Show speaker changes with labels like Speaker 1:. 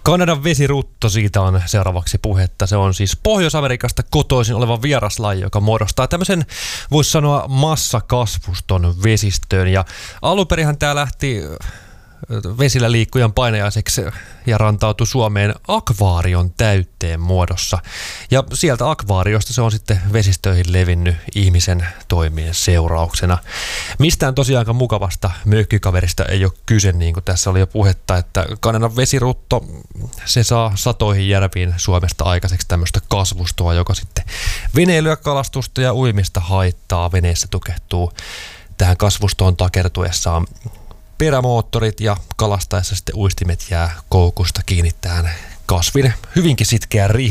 Speaker 1: Kanadan vesirutto, siitä on seuraavaksi puhetta. Se on siis Pohjois-Amerikasta kotoisin oleva vieraslaji, joka muodostaa tämmöisen, voisi sanoa, massakasvuston vesistöön. Ja alunperinhän tämä lähti vesillä liikkujan painajaiseksi ja rantautui Suomeen akvaarion täytteen muodossa. Ja sieltä akvaariosta se on sitten vesistöihin levinnyt ihmisen toimien seurauksena. Mistään tosiaankaan mukavasta mökkikaverista ei ole kyse, niin kuin tässä oli jo puhetta, että Kanadan vesirutto, se saa satoihin järviin Suomesta aikaiseksi tämmöistä kasvustoa, joka sitten veneilyä, kalastusta ja uimista haittaa. Veneessä tukehtuu tähän kasvustoon takertuessaan perämoottorit ja kalastaessa sitten uistimet jää koukusta kiinni tähän kasvin hyvinkin sitkeään